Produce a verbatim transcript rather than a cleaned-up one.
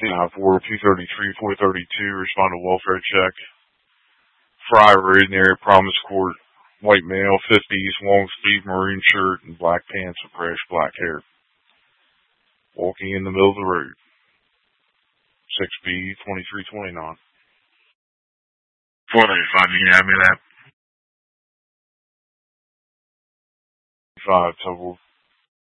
nine four two thirty-three four thirty-two. Respond to welfare check. Fry Road in the area, Promise Court. White male, fifties, long sleeve maroon shirt and black pants with grayish black hair. Walking in the middle of the road. six B twenty-three twenty-nine. four thirty-five, you can have me that. Five total.